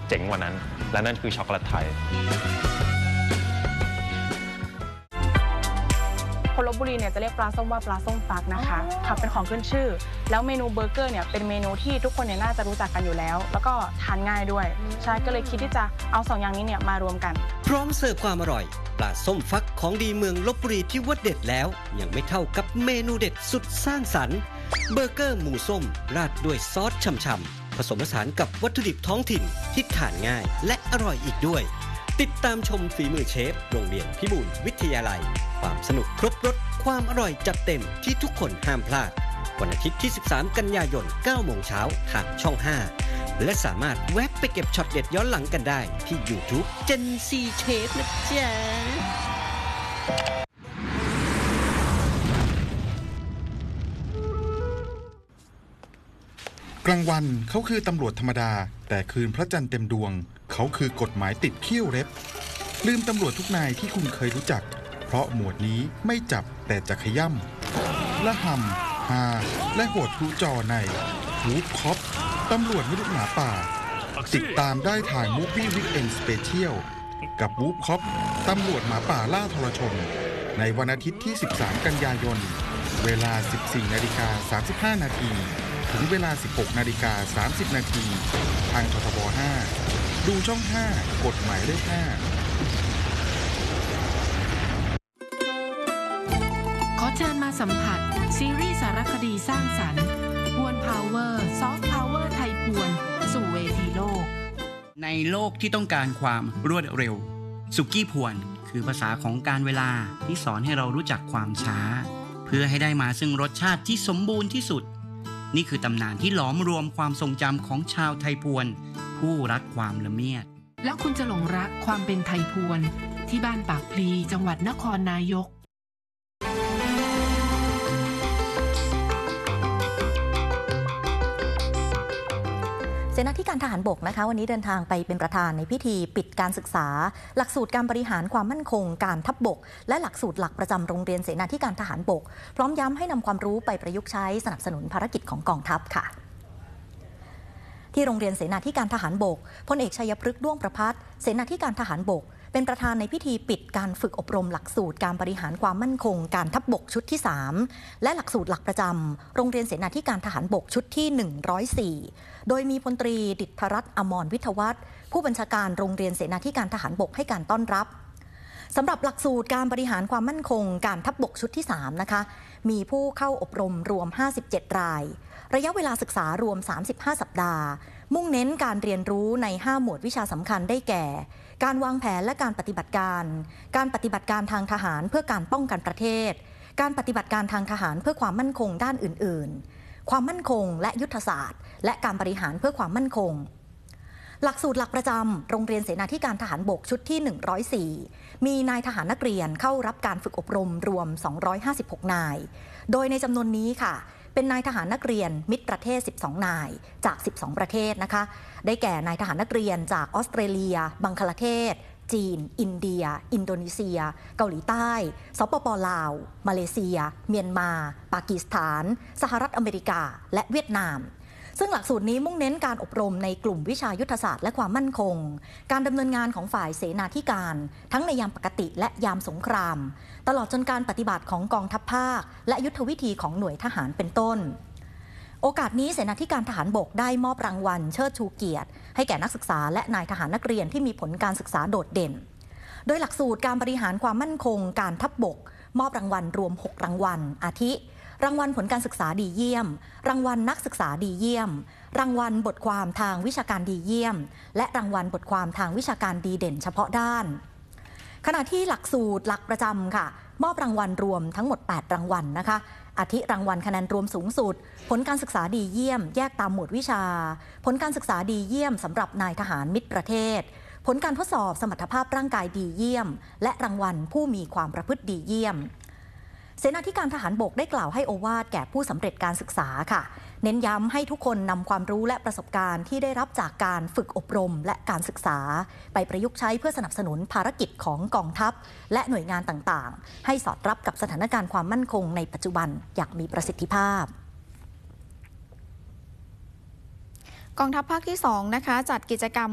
เจ๋งกว่านั้นและนั่นคือช็อกโกแลตไทยคนลพบุรีเนี่ยจะเรียกปลาส้มว่าปลาส้มฟักนะคะค่ะเป็นของขึ้นชื่อแล้วเมนูเบอร์เกอร์เนี่ยเป็นเมนูที่ทุกคนเนี่ยน่าจะรู้จักกันอยู่แล้วแล้วก็ทานง่ายด้วยใช่ก็เลยคิดที่จะเอา2อย่างนี้เนี่ยมารวมกันพร้อมเสิร์ฟความอร่อยปลาส้มฟักของดีเมืองลพบุรีที่ว่าเด็ดแล้วยังไม่เท่ากับเมนูเด็ดสุดสร้างสรรค์เบอร์เกอร์หมูส้มราดด้วยซอสฉ่ำๆผสมผสานกับวัตถุดิบท้องถิ่นที่ทานง่ายและอร่อยอีกด้วยติดตามชมฝีมือเชฟโรงเรียนพิบูลวิทยาลัยความสนุกครบรสความอร่อยจัดเต็มที่ทุกคนห้ามพลาดวันอาทิตย์ที่13กันยายน 9 โมงเช้าทางช่อง 5และสามารถแวะไปเก็บช็อตเด็ดย้อนหลังกันได้ที่ YouTube Gen Z Chef นะจ๊ะกลางวันเขาคือตำรวจธรรมดาแต่คืนพระจันทร์เต็มดวงเขาคือกฎหมายติดเขี้ยวเล็บลืมตำรวจทุกนายที่คุณเคยรู้จักเพราะหมวดนี้ไม่จับแต่จะขย่ำละหำฮาและโหดทุจอในวูฟคอปตำรวจมนุษย์หมาป่าติดตามได้ทางมูฟวี่วิกเอนสเปเชียลกับวูฟคอปตำรวจหมาป่าล่าทรชนในวันอาทิตย์ที่13กันยายนเวลา 14:35 นาทีถึงเวลา 16:30 นาทีทางททบ 5ดูช่อง 5 กฎหมายเลข 5 ขอเชิญมาสัมผัสซีรีส์สารคดีสร้างสรรค์พวนพาวเวอร์ซอฟต์พาวเวอร์ไทยพวนสู่เวทีโลกในโลกที่ต้องการความรวดเร็วสุกี้พวนคือภาษาของการเวลาที่สอนให้เรารู้จักความช้าเพื่อให้ได้มาซึ่งรสชาติที่สมบูรณ์ที่สุดนี่คือตำนานที่หลอมรวมความทรงจำของชาวไทยพวนผู้รักความละเมียดแล้วคุณจะหลงรักความเป็นไทยพวนที่บ้านปากพลีจังหวัดนครนายกเสนาธิการทหารบกนะคะวันนี้เดินทางไปเป็นประธานในพิธีปิดการศึกษาหลักสูตรการบริหารความมั่นคงการทัพบกและหลักสูตรหลักประจำโรงเรียนเสนาธิการทหารบกพร้อมย้ำให้นำความรู้ไปประยุกต์ใช้สนับสนุนภารกิจของกองทัพค่ะที่โรงเรียนเสนาธิการทหารบกพลเอกชัยพฤกษ์ด้วงประภัสเสนาธิการทหารบกเป็นประธานในพิธีปิดการฝึกอบรมหลักสูตรการบริหารความมั่นคงการทัพบกชุดที่3และหลักสูตรหลักประจำโรงเรียนเสนาธิการทหารบกชุดที่104โดยมีพลตรีดิษฐรัตน์อมรวิทยวัฒน์ผู้บัญชาการโรงเรียนเสนาธิการทหารบกให้การต้อนรับสำหรับหลักสูตรการบริหารความมั่นคงการทัพบกชุดที่3นะคะมีผู้เข้าอบรมรวม57รายระยะเวลาศึกษารวม35สัปดาห์มุ่งเน้นการเรียนรู้ใน5หมวดวิชาสำคัญได้แก่การวางแผนและการปฏิบัติการการปฏิบัติการทางทหารเพื่อการป้องกันประเทศการปฏิบัติการทางทหารเพื่อความมั่นคงด้านอื่นๆความมั่นคงและยุทธศาสตร์และการบริหารเพื่อความมั่นคงหลักสูตรหลักประจำโรงเรียนเสนาธิการทหารบกชุดที่104มีนายทหารนักเรียนเข้ารับการฝึกอบรมรวม256นายโดยในจำนวนนี้ค่ะเป็นนายทหารนักเรียนมิตรประเทศ12นายจาก12ประเทศนะคะได้แก่นายทหารนักเรียนจากออสเตรเลียบังคลาเทศจีนอินเดียอินโดนีเซียเกาหลีใต้สปป.ลาวมาเลเซียเมียนมาปากีสถานสหรัฐอเมริกาและเวียดนามซึ่งหลักสูตรนี้มุ่งเน้นการอบรมในกลุ่มวิชายุทธศาสตร์และความมั่นคงการดำเนินงานของฝ่ายเสนาธิการทั้งในยามปกติและยามสงครามตลอดจนการปฏิบัติของกองทัพภาคและยุทธวิธีของหน่วยทหารเป็นต้นโอกาสนี้เสนาธิการทหารบกได้มอบรางวัลเชิดชูเกียรติให้แก่นักศึกษาและนายทหารนักเรียนที่มีผลการศึกษาโดดเด่นโดยหลักสูตรการบริหารความมั่นคงการทัพบกมอบรางวัลรวม6รางวัลอาทิรางวัลผลการศึกษาดีเยี่ยมรางวัลนักศึกษาดีเยี่ยมรางวัลบทความทางวิชาการดีเยี่ยมและรางวัลบทความทางวิชาการดีเด่นเฉพาะด้านขณะที่หลักสูตรหลักประจำค่ะมอบรางวัลรวมทั้งหมด8รางวัลนะคะอาทิรางวัลคะแนนรวมสูงสุดผลการศึกษาดีเยี่ยมแยกตามหมวดวิชาผลการศึกษาดีเยี่ยมสำหรับนายทหารมิตรประเทศผลการทดสอบสมรรถภาพร่างกายดีเยี่ยมและรางวัลผู้มีความประพฤติดีเยี่ยมเสนาธิการทหารบกได้กล่าวให้โอวาทแก่ผู้สำเร็จการศึกษาค่ะเน้นย้ำให้ทุกคนนำความรู้และประสบการณ์ที่ได้รับจากการฝึกอบรมและการศึกษาไปประยุกต์ใช้เพื่อสนับสนุนภารกิจของกองทัพและหน่วยงานต่างๆให้สอดรับกับสถานการณ์ความมั่นคงในปัจจุบันอย่างมีประสิทธิภาพกองทัพภาคที่2นะคะจัดกิจกรรม